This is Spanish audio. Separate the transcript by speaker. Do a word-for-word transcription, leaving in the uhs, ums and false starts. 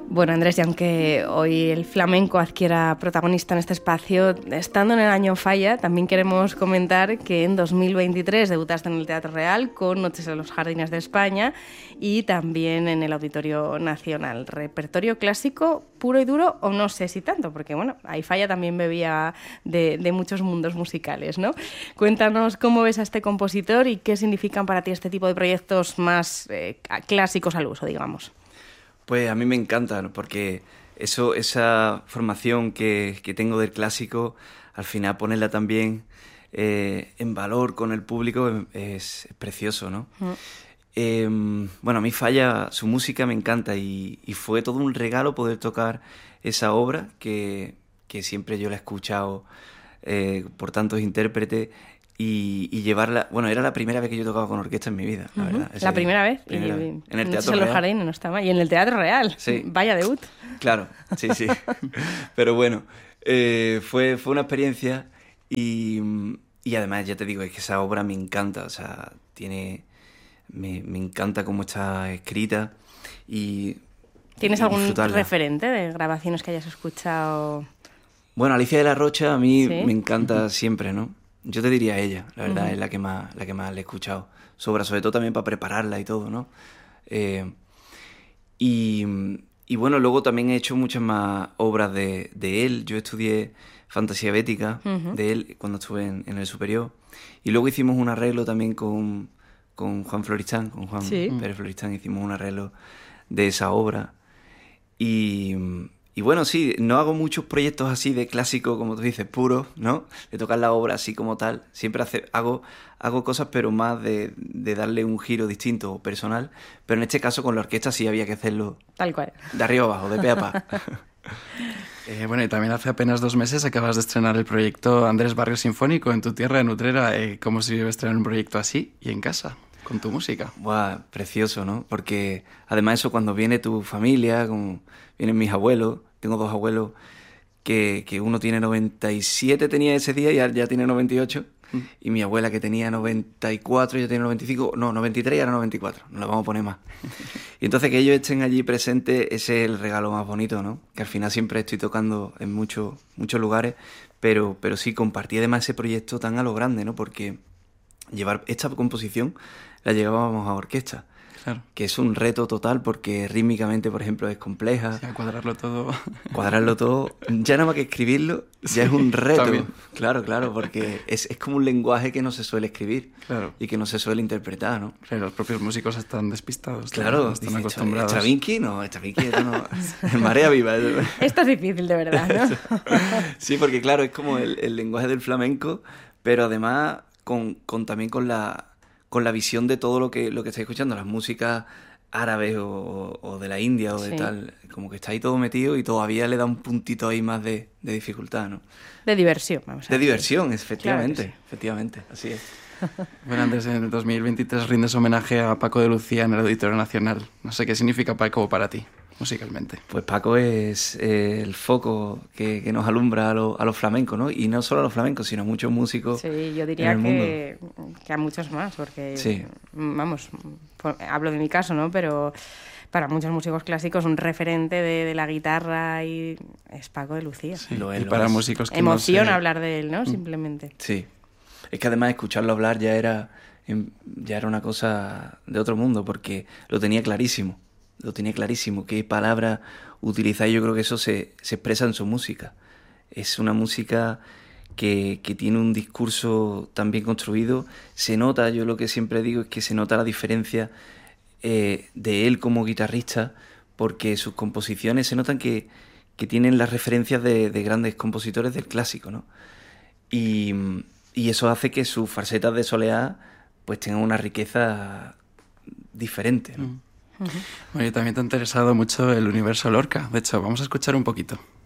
Speaker 1: Bueno, Andrés, y aunque hoy el flamenco adquiera protagonista en este espacio, estando en el año Falla, también queremos comentar que en dos mil veintitrés debutaste en el Teatro Real con Noches en los Jardines de España y también en el Auditorio Nacional. Repertorio clásico puro y duro, o no sé si tanto, porque bueno, ahí Falla también bebía de, de muchos mundos musicales, ¿no? Cuéntanos cómo ves a este compositor y qué significan para ti este tipo de proyectos más eh, clásicos al uso, digamos.
Speaker 2: Pues a mí me encanta, ¿no? Porque eso, esa formación que, que tengo del clásico, al final ponerla también eh, en valor con el público es, es precioso, ¿no? Mm. Eh, bueno, a mí Falla, su música me encanta y, y fue todo un regalo poder tocar esa obra que, que siempre yo la he escuchado eh, por tantos intérpretes. Y, y llevarla... Bueno, era la primera vez que yo tocaba con orquesta en mi vida, la uh-huh. verdad.
Speaker 1: Ese, la primera vez.
Speaker 2: Primera
Speaker 1: y,
Speaker 2: vez. En el Teatro
Speaker 1: Real.
Speaker 2: Los
Speaker 1: Jardines, no está mal. Y en el Teatro Real.
Speaker 2: Sí.
Speaker 1: Vaya debut.
Speaker 2: Claro, sí, sí. Pero bueno, eh, fue, fue una experiencia y, y además, ya te digo, es que esa obra me encanta. O sea, tiene... Me, me encanta cómo está escrita y...
Speaker 1: ¿Tienes
Speaker 2: y
Speaker 1: algún
Speaker 2: disfrutarla.
Speaker 1: referente de grabaciones que hayas escuchado?
Speaker 2: Bueno, Alicia de la Rocha a mí
Speaker 1: ¿Sí?
Speaker 2: me encanta siempre, ¿no? Yo te diría ella, la verdad, uh-huh. es la que más la que más le he escuchado. Sobre, sobre todo también para prepararla y todo, ¿no? Eh, y, y bueno, luego también he hecho muchas más obras de, de él. Yo estudié fantasía bética uh-huh. de él cuando estuve en, en el superior. Y luego hicimos un arreglo también con, con Juan Floristán, con Juan ¿Sí? Pérez Floristán. Hicimos un arreglo de esa obra. Y... Y bueno, sí, no hago muchos proyectos así de clásico, como tú dices, puros, ¿no? De tocar la obra así como tal. Siempre hace, hago, hago cosas, pero más de, de darle un giro distinto o personal. Pero en este caso con la orquesta sí había que hacerlo...
Speaker 1: Tal cual.
Speaker 2: De arriba abajo, de pe a pa.
Speaker 3: eh, bueno, y también hace apenas dos meses acabas de estrenar el proyecto Andrés Barrio Sinfónico en tu tierra de Utrera. Eh, ¿Cómo se vive estrenar un proyecto así y en casa? Con tu música.
Speaker 2: Buah, precioso, ¿no? Porque además eso cuando viene tu familia, como vienen mis abuelos, tengo dos abuelos que, que uno tiene noventa y siete, tenía ese día y ya, ya tiene noventa y ocho, mm. y mi abuela que tenía noventa y cuatro, ya tiene noventa y cinco, no, noventa y tres y ahora noventa y cuatro, nos la vamos a poner más. Y entonces que ellos estén allí presentes, ese es el regalo más bonito, ¿no? Que al final siempre estoy tocando en muchos muchos lugares, pero, pero sí compartí además ese proyecto tan a lo grande, ¿no? Porque llevar esta composición la llevábamos a orquesta. Claro. Que es un reto total porque rítmicamente, por ejemplo, es compleja.
Speaker 3: Sí, a cuadrarlo todo.
Speaker 2: Cuadrarlo todo. Ya nada más que escribirlo, ya sí, es un reto.
Speaker 3: También.
Speaker 2: Claro, claro, porque es, es como un lenguaje que no se suele escribir.
Speaker 3: Claro.
Speaker 2: Y que no se suele interpretar, ¿no?
Speaker 3: Claro, los propios músicos están despistados.
Speaker 2: Claro,
Speaker 3: están
Speaker 2: dice,
Speaker 3: acostumbrados.
Speaker 2: ¿Stravinsky? No, Stravinsky esto no. Marea viva.
Speaker 1: Esto es difícil, de verdad, ¿no?
Speaker 2: Sí, porque claro, es como el, el lenguaje del flamenco, pero además con, con también con la... con la visión de todo lo que lo que estáis escuchando, las músicas árabes o, o de la India o de sí. tal, como que está ahí todo metido y todavía le da un puntito ahí más de, de dificultad, ¿no?
Speaker 1: De diversión, vamos a
Speaker 2: De
Speaker 1: decir.
Speaker 2: diversión, efectivamente,
Speaker 1: claro sí.
Speaker 2: efectivamente, así es.
Speaker 3: Bueno, Andrés, en el dos mil veintitrés rindes homenaje a Paco de Lucía en el Auditorio Nacional. No sé qué significa Paco para ti, musicalmente.
Speaker 2: Pues Paco es eh, el foco que, que nos alumbra a, lo, a los flamencos, ¿no? Y no solo a los flamencos, sino a muchos músicos.
Speaker 1: Sí, yo diría
Speaker 2: en el
Speaker 1: que,
Speaker 2: mundo.
Speaker 1: que a muchos más, porque,
Speaker 2: sí.
Speaker 1: vamos, hablo de mi caso, ¿no? Pero para muchos músicos clásicos un referente de, de la guitarra y es Paco de Lucía.
Speaker 3: Sí,
Speaker 2: lo es,
Speaker 3: y
Speaker 2: lo
Speaker 3: para
Speaker 2: es.
Speaker 3: músicos que
Speaker 1: Emociona
Speaker 3: no sé...
Speaker 1: hablar de él, ¿no? Simplemente.
Speaker 2: Sí. Es que además escucharlo hablar ya era, ya era una cosa de otro mundo, porque lo tenía clarísimo. Lo tenía clarísimo. Qué palabra utilizar, y yo creo que eso se, se expresa en su música. Es una música que, que tiene un discurso tan bien construido. Se nota, yo lo que siempre digo es que se nota la diferencia eh, de él como guitarrista, porque sus composiciones se notan que, que tienen las referencias de, de grandes compositores del clásico, ¿no? Y, y eso hace que sus falsetas de soleá pues tengan una riqueza diferente, ¿no?
Speaker 3: Mm. Uh-huh. Bueno, y también te ha interesado mucho el universo Lorca. De hecho, vamos a escuchar un poquito.